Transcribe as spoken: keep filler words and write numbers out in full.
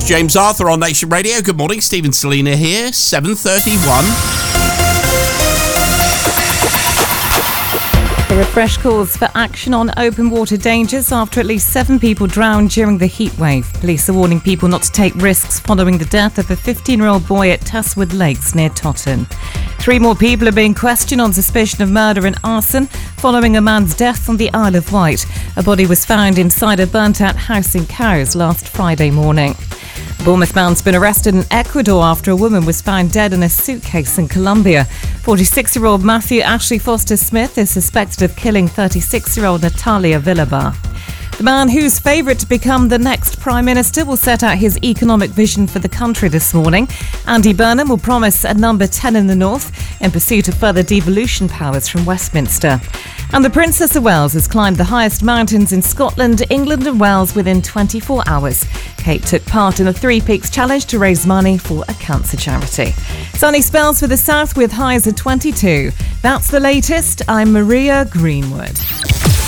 James Arthur on Nation Radio. Good morning, Stephen Selina here, seven thirty-one. There are fresh calls for action on open water dangers after at least seven people drowned during the heat wave. Police are warning people not to take risks following the death of a fifteen-year-old boy at Tesswood Lakes near Totton. Three more people are being questioned on suspicion of murder and arson following a man's death on the Isle of Wight. A body was found inside a burnt-out house in Cowes last Friday morning. A Bournemouth man's been arrested in Ecuador after a woman was found dead in a suitcase in Colombia. forty-six-year-old Matthew Ashley Foster-Smith is suspected of killing thirty-six-year-old Natalia Villabar. The man who's favourite to become the next Prime Minister will set out his economic vision for the country this morning. Andy Burnham will promise a number ten in the north in pursuit of further devolution powers from Westminster. And the Princess of Wales has climbed the highest mountains in Scotland, England and Wales within twenty-four hours. Kate took part in the Three Peaks Challenge to raise money for a cancer charity. Sunny spells for the south with highs of twenty-two. That's the latest. I'm Maria Greenwood.